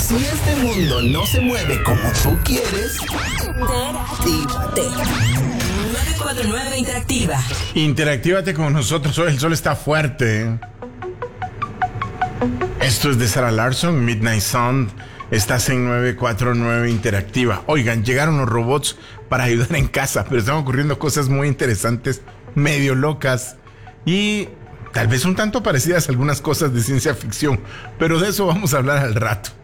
Si este mundo no se mueve como tú quieres, Interactívate. 949 Interactiva. Interactívate con nosotros. Hoy el sol está fuerte. Esto es de Sarah Larsson, Midnight Sun. Estás en 949 Interactiva. Oigan, llegaron los robots para ayudar en casa, pero están ocurriendo cosas muy interesantes, medio locas y tal vez un tanto parecidas a algunas cosas de ciencia ficción, pero de eso vamos a hablar al rato.